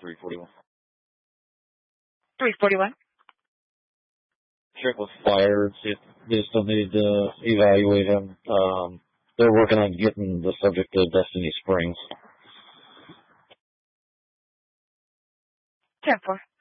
341. 341. Check with fire. See if they still need to evaluate him. They're working on getting the subject to Destiny Springs. 10-4.